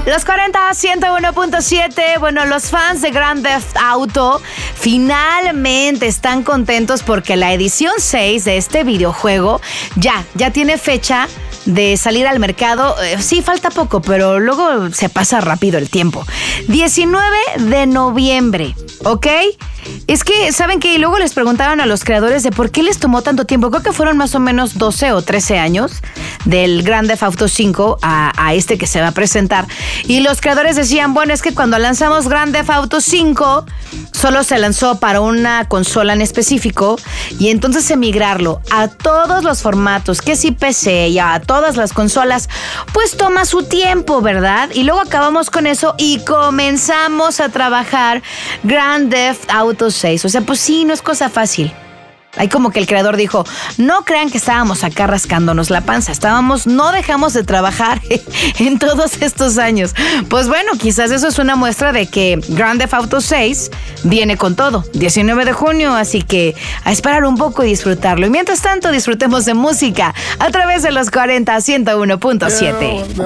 Los 40 101.7. Bueno, los fans de Grand Theft Auto finalmente están contentos porque la edición 6 de este videojuego ya tiene fecha de salir al mercado. Sí, falta poco, pero luego se pasa rápido el tiempo. 19 de noviembre, ¿ok? Es que, ¿saben qué? Luego les preguntaban a los creadores de por qué les tomó tanto tiempo. Creo que fueron más o menos 12 o 13 años del Grand Theft Auto 5 a este que se va a presentar. Y los creadores decían, bueno, es que cuando lanzamos Grand Theft Auto 5, solo se lanzó para una consola en específico. Y entonces emigrarlo a todos los formatos, que si PC y a todas las consolas, pues toma su tiempo, ¿verdad? Y luego acabamos con eso y comenzamos a trabajar Grand Theft Auto 6. O sea, pues sí, no es cosa fácil. Ahí como que el creador dijo, no crean que estábamos acá rascándonos la panza, no dejamos de trabajar en todos estos años. Pues bueno, quizás eso es una muestra de que Grand Theft Auto 6 viene con todo, 19 de junio, así que a esperar un poco y disfrutarlo. Y mientras tanto, disfrutemos de música a través de los 40 101.7.